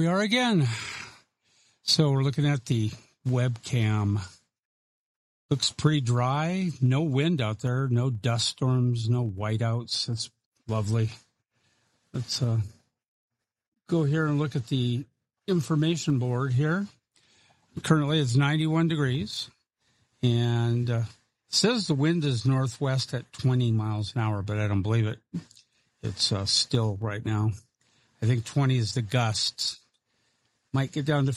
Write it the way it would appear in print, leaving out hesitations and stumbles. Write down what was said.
are again. So we're looking at the webcam. Looks pretty dry. No wind out there. No dust storms. No whiteouts. That's lovely. Let's go here and look at the information board here. Currently it's 91 degrees. And it says the wind is northwest at 20 miles an hour, but I don't believe it. It's still right now. I think 20 is the gusts. Might get down to